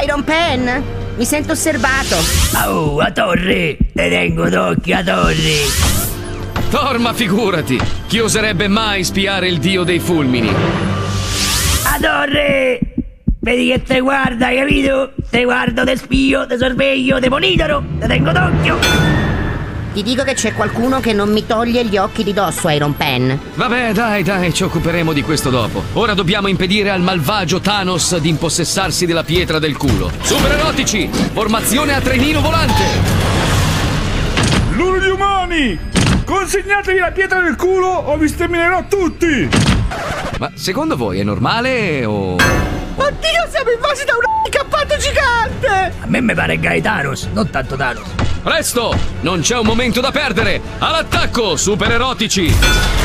Iron Pen? Mi sento osservato. Oh, a torre! Te tengo d'occhio, a torre! Thor, ma figurati! Chi oserebbe mai spiare il dio dei fulmini? A torre! Vedi che te guarda, capito? Te guardo, te spio, te sorveglio, te monitoro, te tengo d'occhio! Ti dico che c'è qualcuno che non mi toglie gli occhi di dosso, Iron Pen. Vabbè, dai, ci occuperemo di questo dopo. Ora dobbiamo impedire al malvagio Thanos di impossessarsi della pietra del culo. Super erotici, formazione a trenino volante! Loro gli umani! Consegnatevi la pietra del culo o vi sterminerò tutti! Ma secondo voi è normale o... Oddio, siamo invasi da un incappato gigante! A me mi pare Gaetanos, non tanto Thanos. Presto! Non c'è un momento da perdere! All'attacco, super erotici!